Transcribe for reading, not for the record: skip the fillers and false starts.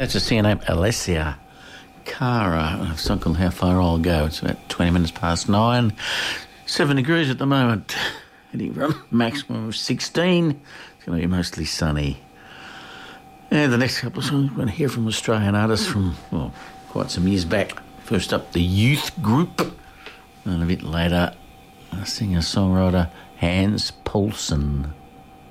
That's a singer named Alessia Cara. I've circled how far I'll go. It's about 20 minutes past 9. 7 degrees at the moment. Heading from maximum of 16. It's going to be mostly sunny. And the next couple of songs, we're going to hear from Australian artists from, quite some years back. First up, the Youth Group. And a bit later, singer-songwriter Hans Poulsen.